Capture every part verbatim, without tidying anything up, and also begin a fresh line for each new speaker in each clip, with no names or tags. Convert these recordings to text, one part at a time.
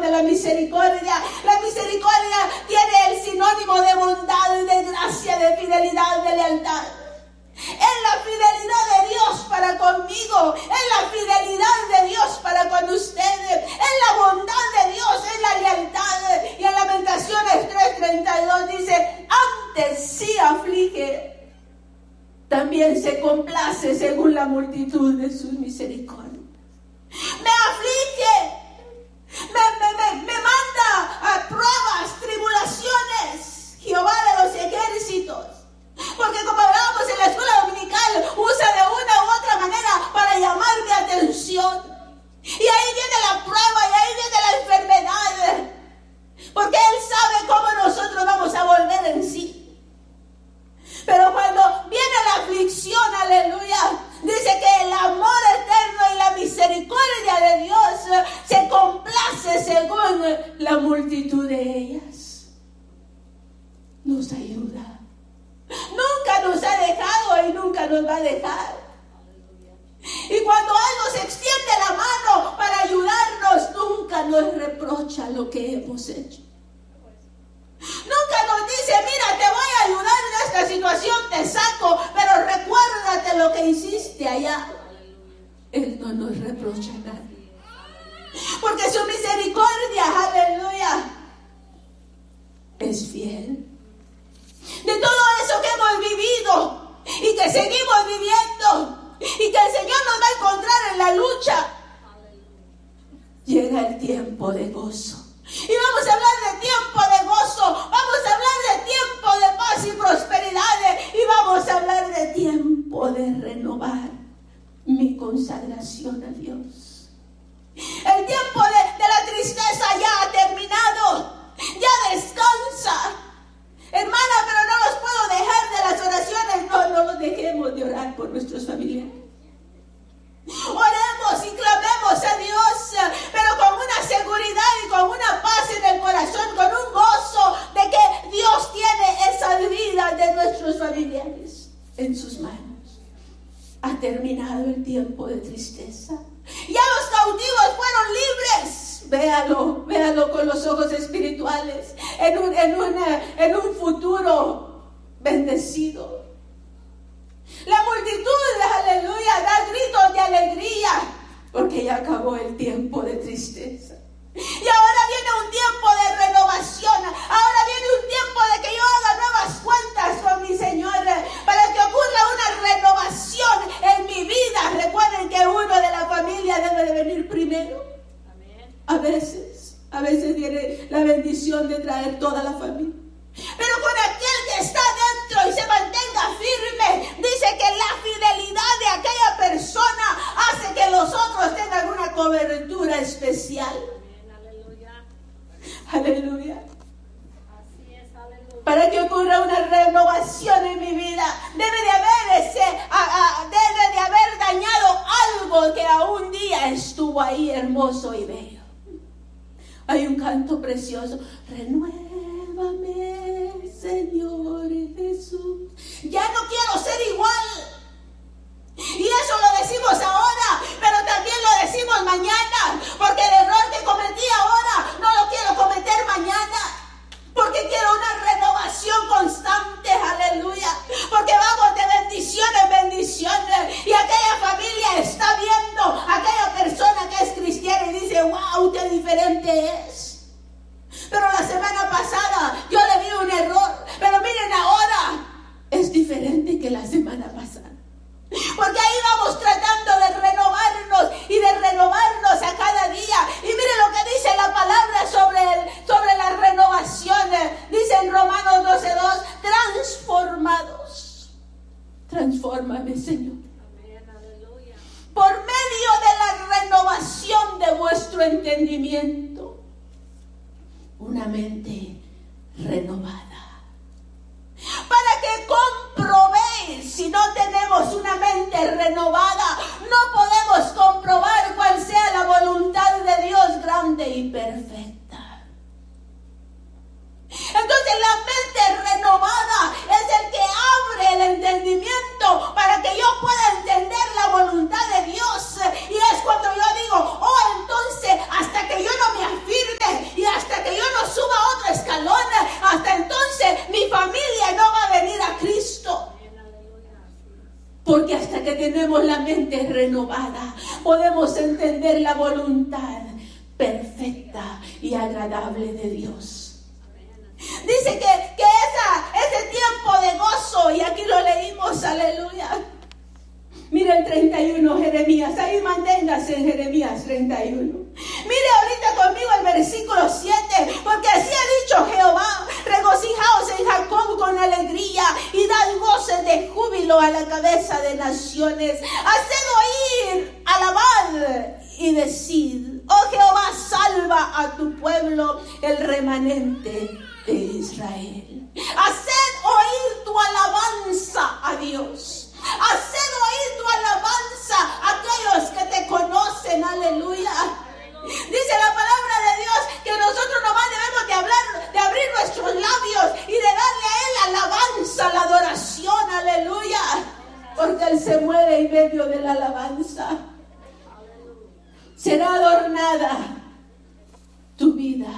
de la misericordia. La misericordia tiene el sinónimo de bondad, de gracia, de fidelidad, de lealtad. Es la fidelidad de Dios para conmigo, es la fidelidad de Dios para con ustedes, es la bondad de Dios, es la lealtad. Y en Lamentaciones tres treinta y dos dice: antes sí aflige, también se complace según la multitud de sus misericordias. Me aflige, me, me, me, me manda a pruebas, tribulaciones, Jehová de los ejércitos. Porque como hablábamos en la escuela dominical, usa de una u otra manera para llamar mi atención. Y ahí viene la prueba, y ahí viene la enfermedad. Porque Él sabe cómo nosotros vamos a volver en sí. Pero cuando viene la aflicción, aleluya, dice que el amor eterno y la misericordia de Dios se complace según la multitud de ellas. Nos ayuda. Nunca nos ha dejado y nunca nos va a dejar. Y cuando Él nos extiende la mano para ayudarnos, nunca nos reprocha lo que hemos hecho. Nunca nos dice: mira, te voy a ayudar en esta situación, te saco, pero recuérdate lo que hiciste allá. Él no nos reprocha nada. Porque su misericordia, aleluya, es fiel. De todo eso que hemos vivido y que seguimos viviendo y que el Señor nos va a encontrar en la lucha, llega el tiempo de gozo. Y vamos a hablar de tiempo de gozo, vamos a hablar de tiempo de paz y prosperidad, y vamos a hablar de tiempo de renovar mi consagración a Dios. El tiempo de, de la tristeza ya ha terminado, ya descansa. Hermana, pero no los puedo dejar de las oraciones. No, no los dejemos de orar por nuestros familiares. Oremos y clamemos a Dios, pero con una seguridad y con una paz en el corazón, con un gozo de que Dios tiene esa vida de nuestros familiares en sus manos. Ha terminado el tiempo de tristeza. Ya los cautivos fueron libres. Véalo, véalo con los ojos espirituales, en un, en una, en un futuro bendecido. La multitud, aleluya, da gritos de alegría, porque ya acabó el tiempo de tristeza. Y ahora viene un tiempo de renovación, ahora viene un tiempo de que yo haga nuevas cuentas con mi Señor, para que ocurra una renovación en mi vida. Recuerden que uno de la familia debe de venir primero. A veces, a veces viene la bendición de traer toda la familia. Pero con aquel que está dentro y se mantenga firme, dice que la fidelidad de aquella persona hace que los otros tengan una cobertura especial. Aleluya. Aleluya. Así es, aleluya. Para que ocurra una renovación en mi vida, debe de haber ese, a, a, debe de haber dañado algo que a un día estuvo ahí hermoso y bello. Hay un canto precioso: renuévame, Señor Jesús. Ya no quiero ser igual. Y eso lo decimos ahora, pero también lo decimos mañana, porque el error que cometí ahora no lo quiero cometer mañana, porque quiero una renovación constante, aleluya, porque vamos de bendición en bendición, y aquella familia está viendo a aquella persona que es cristiana y dice: wow, qué diferente es. Pero la semana pasada yo le vi un error, pero miren, ahora es diferente que la semana pasada. Porque ahí vamos tratando de renovarnos y de renovarnos a cada día. Y mire lo que dice la palabra sobre, el, sobre la renovación. Dice en Romanos doce dos: transformados. Transfórmame, Señor. Amén, aleluya. Por medio de la renovación de vuestro entendimiento. Una mente renovada. Para que comprobéis, si no tenemos una mente renovada, no podemos comprobar cuál sea la voluntad de Dios grande y perfecta. Entonces la mente renovada es el que abre el entendimiento para que yo pueda entender la voluntad de Dios. Y es cuando yo digo: oh, entonces hasta que yo no me afirme renovada, podemos entender la voluntad perfecta y agradable de Dios. Dice que, que esa, ese tiempo de gozo, y aquí lo leímos, aleluya. Mire el treinta y uno, Jeremías, ahí manténgase en Jeremías treinta y uno. Mire ahorita conmigo el versículo siete, porque así ha dicho Jehová: regocijaos en Jacob con alegría y dad voces de júbilo a la cabeza de naciones. Haced oír, alabad y decid: oh Jehová, salva a tu pueblo, el remanente de Israel. Haced oír tu alabanza a Dios. Haced oír tu alabanza a aquellos que te conocen, aleluya. Dice la palabra de Dios que nosotros nomás debemos de hablar, de abrir nuestros labios y de darle a Él alabanza, la adoración, aleluya. Porque Él se mueve en medio de la alabanza. Será adornada tu vida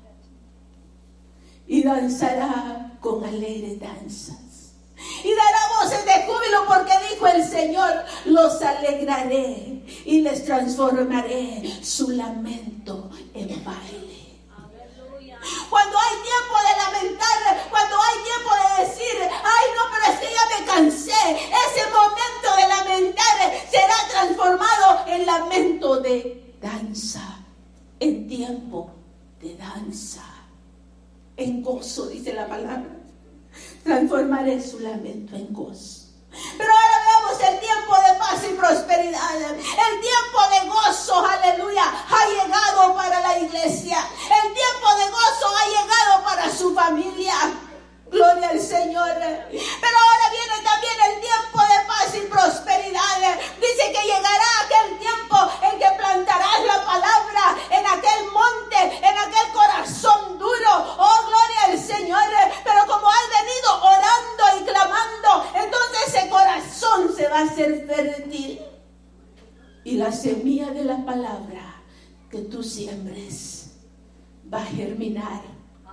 y danzará con alegres danzas. Y dará voces de júbilo, porque dijo el Señor: los alegraré y les transformaré su lamento en baile. Aleluya. Cuando hay tiempo de lamentar, cuando hay tiempo de decir: ay no, pero es que ya me cansé, ese momento de lamentar será transformado en lamento de danza, en tiempo de danza, en gozo, dice la palabra. Transformaré su lamento en gozo. Pero ahora veamos el tiempo de paz y prosperidad. El tiempo de gozo, aleluya, ha llegado para la iglesia. El tiempo de gozo ha llegado para su familia. Gloria al Señor. Pero ahora viene también el tiempo de paz y prosperidad. Dice que llegará aquel tiempo en que plantarás la palabra en aquel monte, en aquel corazón duro. Oh, gloria al Señor. Pero como has venido orando y clamando, entonces ese corazón se va a hacer fértil. Y la semilla de la palabra que tú siembres va a germinar.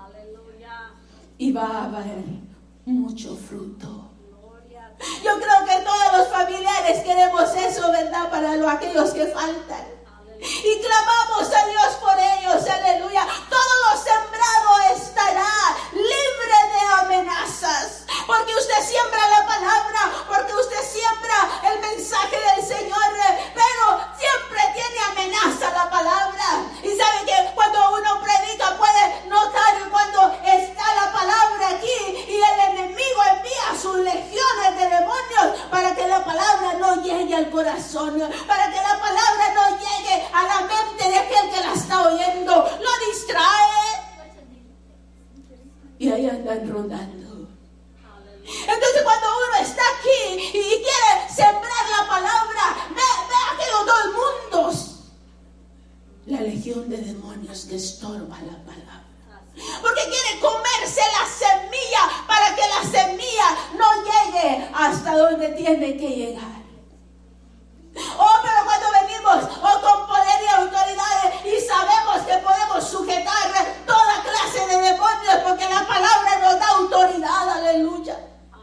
Y va a haber mucho fruto. Yo creo que todos los familiares queremos eso, ¿verdad? Para los, aquellos que faltan. Y clamamos a Dios por ellos, aleluya. Todo lo sembrado estará libre de amenazas. Porque usted siembra la palabra, porque usted siembra el mensaje del Señor. Pero siempre tiene amenaza la palabra. Y sabe que cuando uno predica puede notar cuando está la palabra aquí y el enemigo envía sus legiones de demonios para que la palabra no llegue al corazón, para que la palabra no llegue a la mente de aquel que la está oyendo. Lo distrae y ahí andan rodando. Entonces cuando uno está aquí y quiere sembrar la palabra, ve, ve aquellos dos mundos, la legión de demonios que estorba la palabra, porque quiere comerse la semilla para que la semilla no llegue hasta donde tiene que llegar. Oh, pero cuando venimos oh, con poder y autoridad y sabemos que podemos sujetar toda clase de demonios porque la palabra nos da autoridad, aleluya.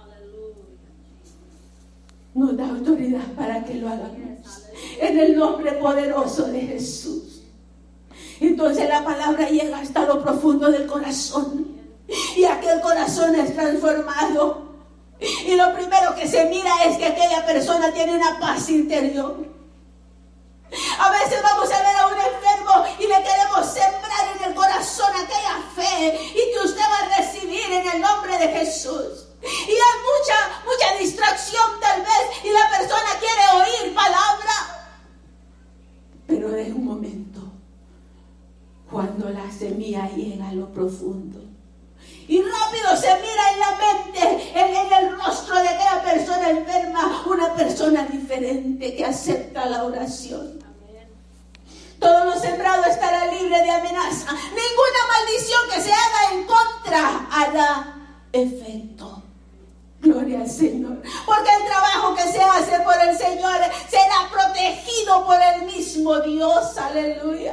Nos da autoridad para que lo hagamos en el nombre poderoso de Jesús. Entonces la palabra llega hasta lo profundo del corazón y aquel corazón es transformado. Y lo primero que se mira es que aquella persona tiene una paz interior. A veces vamos a ver a un enfermo y le queremos sembrar en el corazón aquella fe y que usted va a recibir en el nombre de Jesús. Y hay mucha, mucha distracción tal vez y la persona quiere oír palabra. Pero es un momento cuando la semilla llega a lo profundo. Y rápido se mira en la mente, en, en el rostro de aquella persona enferma, una persona diferente que acepta la oración. Amén. Todo lo sembrado estará libre de amenaza. Ninguna maldición que se haga en contra hará efecto. Gloria al Señor. Porque el trabajo que se hace por el Señor será protegido por el mismo Dios. Aleluya.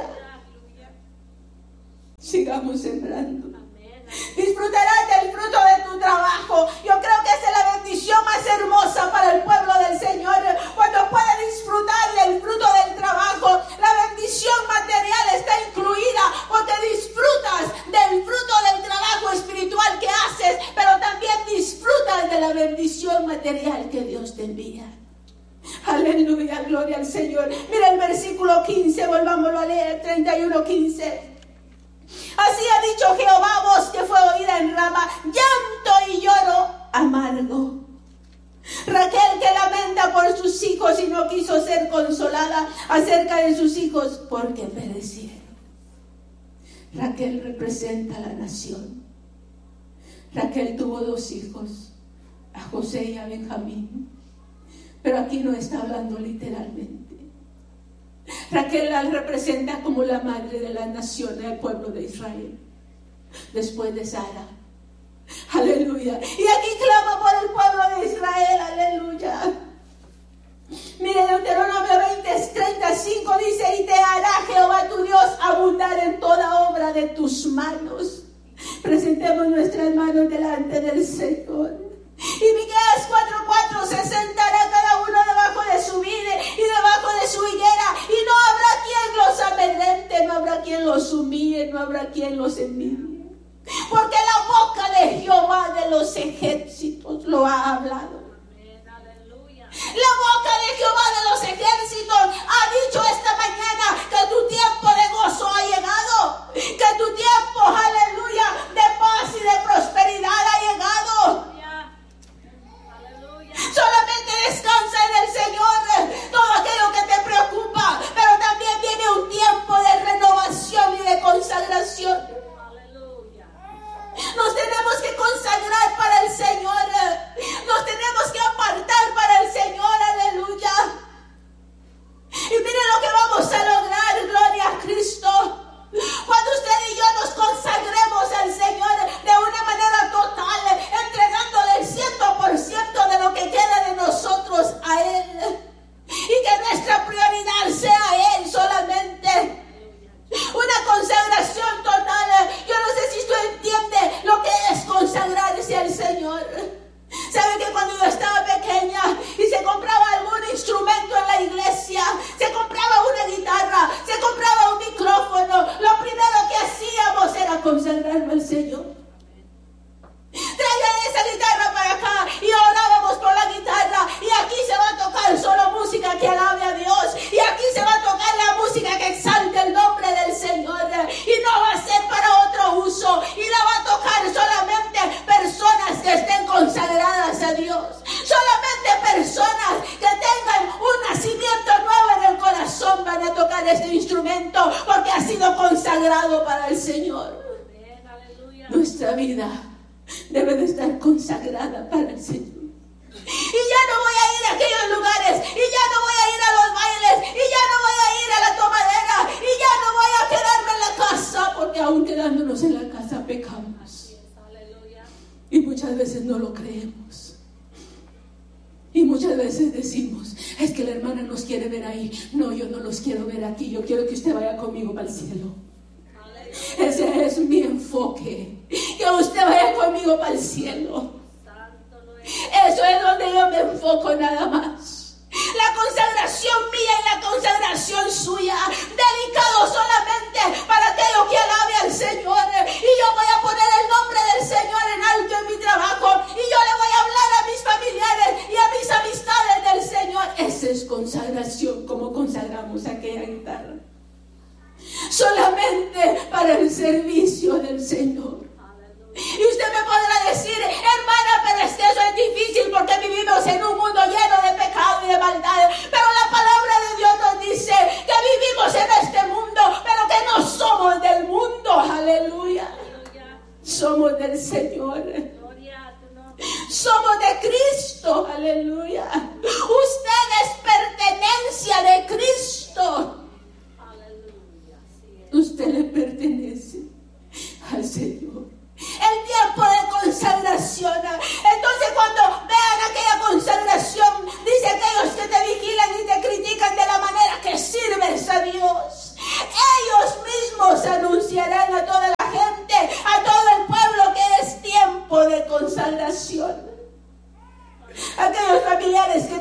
Sigamos sembrando. Disfrutarás del fruto de tu trabajo. Yo creo que esa es la bendición más hermosa para el pueblo del Señor, cuando puede disfrutar disfrutar del fruto del trabajo. La bendición material está incluida porque disfrutas del fruto del trabajo espiritual que haces, pero también disfrutas de la bendición material que Dios te envía. Aleluya, gloria al Señor. Mira el versículo quince, volvámoslo a leer, treinta y uno, quince. Así ha dicho Jehová, voz que fue oída en Rama, llanto y lloro amargo. Raquel que lamenta por sus hijos y no quiso ser consolada acerca de sus hijos porque perecieron. Raquel representa a la nación. Raquel tuvo dos hijos, a José y a Benjamín, pero aquí no está hablando literalmente. Raquel la representa como la madre de la nación, del pueblo de Israel, después de Sara. Aleluya. Y aquí clama por el pueblo de Israel. Aleluya. Mire, Deuteronomio veinte, treinta y cinco dice: y te hará Jehová tu Dios abundar en toda obra de tus manos. Presentemos nuestras manos delante del Señor. Y Miqueas cuatro cuatro: se sentará cada uno debajo de su vid y debajo de su higuera, y no habrá quien los amedrente, no habrá quien los humille, no habrá quien los envidie. Porque la boca de Jehová de los ejércitos lo ha hablado. La boca de Jehová de los ejércitos ha dicho esta mañana que tu tiempo de gozo ha llegado, que tu tiempo, aleluya, de paz y de prosperidad ha llegado. Solamente descansa en el Señor todo aquello que te preocupa, pero también viene un tiempo de renovación y de consagración. Nos tenemos que consagrar para el Señor. Nos tenemos que apartar para el Señor. Aleluya. Y mire lo que vamos a lograr. Gloria a Cristo. Cuando usted y yo nos consagremos al Señor de una manera total, entregándole el ciento por ciento de lo que queda de nosotros a Él. Y que nuestra prioridad sea Él solamente. Una consagración total. Yo no sé si usted entiende lo que es consagrarse al Señor. ¿Sabe que cuando yo estaba pequeña y se compraba algún instrumento en la iglesia, se compraba una guitarra, se compraba un micrófono, lo primero que hacíamos era consagrarlo al Señor? Traigan esa guitarra para acá y orábamos por la guitarra, y aquí se va a tocar solo música que alabe a Dios, y aquí se va a tocar la música que exalte el nombre del Señor, y no va a ser para otro uso, y la va a tocar solamente personas que estén consagradas a Dios, solamente personas que tengan un nacimiento nuevo en el corazón van a tocar este instrumento porque ha sido consagrado para el Señor. Nuestra vida debe de estar consagrada para el Señor. Y ya no voy a ir a aquellos lugares, y ya no voy a ir a los bailes, y ya no voy a ir a la tomadera, y ya no voy a quedarme en la casa, porque aún quedándonos en la casa pecamos. Y muchas veces no lo creemos. Y muchas veces decimos: es que la hermana nos quiere ver ahí. No, yo no los quiero ver aquí, yo quiero que usted vaya conmigo para el cielo. Ese es mi enfoque, que usted vaya conmigo para el cielo. Eso es donde yo me enfoco, nada más. La consagración mía y la consagración suya, dedicado solamente para aquello que alabe al Señor. Y yo voy a poner el nombre del Señor en alto en mi trabajo, y yo le voy a hablar a mis familiares y a mis amistades del Señor. Esa es consagración, como consagramos aquella guitarra. Solamente para el servicio del Señor. Y usted me podrá decir: hermana, pero es que eso es difícil porque vivimos en un mundo lleno de pecado y de maldad. Pero la palabra de Dios nos dice que vivimos en este mundo, pero que no somos del mundo. Aleluya. Somos del Señor. Somos de Cristo. Aleluya. Usted es pertenencia de Cristo. Usted le pertenece al Señor. El tiempo de consagración. Entonces, cuando vean aquella consagración, dice: aquellos que te vigilan y te critican de la manera que sirves a Dios, ellos mismos anunciarán a toda la gente, a todo el pueblo, que es tiempo de consagración. Aquellos familiares que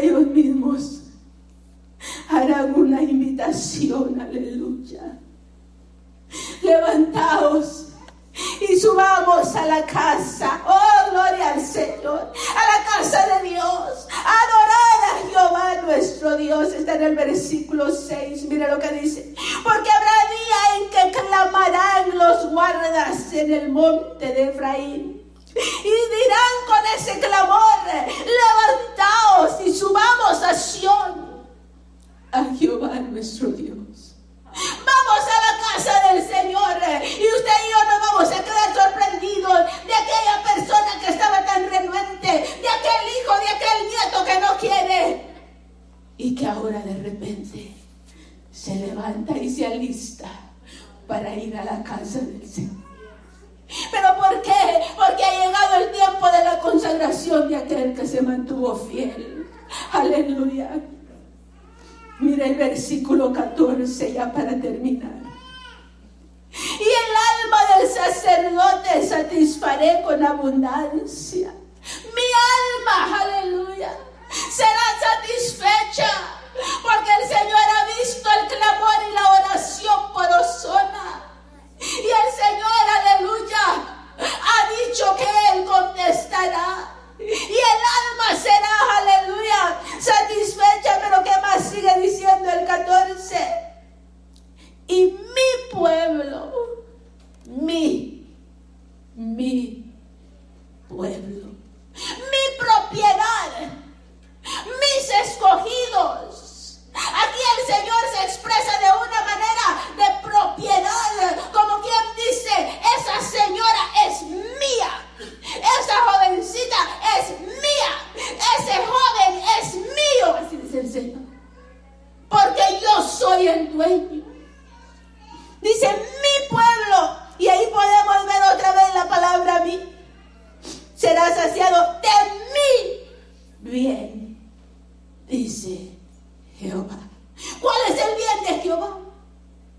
ellos mismos harán una invitación. Aleluya. Levantaos y subamos a la casa. Oh, gloria al Señor. A la casa de Dios. Adorar a Jehová nuestro Dios. Está en el versículo seis. Mira lo que dice. Porque habrá día en que clamarán los guardas en el monte de Efraín. Y dirán con ese clamor: levantaos y subamos a Sión, a Jehová nuestro Dios. Vamos a la casa del Señor, y usted y yo no vamos a quedar sorprendidos de aquella persona que estaba tan renuente, de aquel hijo, de aquel nieto que no quiere, y que ahora de repente se levanta y se alista para ir a la casa del Señor. ¿Pero por qué? Porque ha llegado el tiempo de la consagración de aquel que se mantuvo fiel. Aleluya. Mira el versículo catorce, ya para terminar. Y el alma del sacerdote satisfaré con abundancia. Mi alma, aleluya, será satisfecha, porque el Señor ha visto el clamor y la oración por Osona. Y el Señor, aleluya, ha dicho que Él contestará. Y el alma será, aleluya, satisfecha. Pero ¿qué más sigue diciendo el catorce? Y mi pueblo, mi, mi pueblo, mi propiedad, mis escogidos